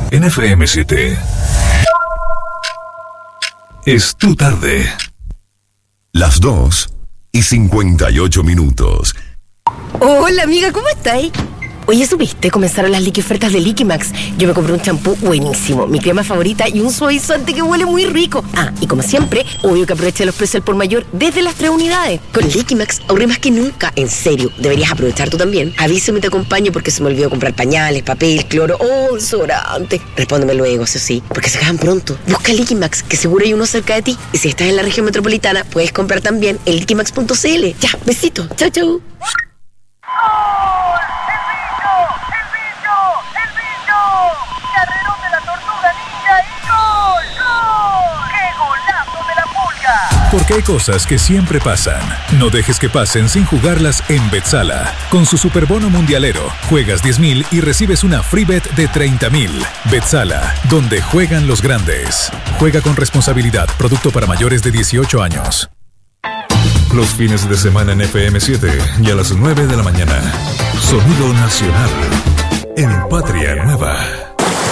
en FM7. Es tu tarde. Las 2:58. Hola amiga, ¿cómo estáis? Oye, ¿supiste? Comenzaron las liqui ofertas de Liquimax. Yo me compré un champú buenísimo, mi crema favorita y un suavizante que huele muy rico. Ah, y como siempre, obvio que aproveché los precios al por mayor desde las 3 unidades. Con Liquimax ahorré más que nunca. En serio, deberías aprovechar tú también. Avísame y te acompaño porque se me olvidó comprar pañales, papel, cloro o desodorante. Respóndeme luego, eso sí, porque se acaban pronto. Busca Liquimax, que seguro hay uno cerca de ti. Y si estás en la región metropolitana, puedes comprar también en liquimax.cl. Ya, besito. Chau, chau. Porque hay cosas que siempre pasan. No dejes que pasen sin jugarlas en Betsala. Con su superbono mundialero, juegas 10,000 y recibes una free bet de 30,000. Betsala, donde juegan los grandes. Juega con responsabilidad. Producto para mayores de 18 años. Los fines de semana en FM7 y a las 9 de la mañana. Sonido Nacional. En Patria Nueva.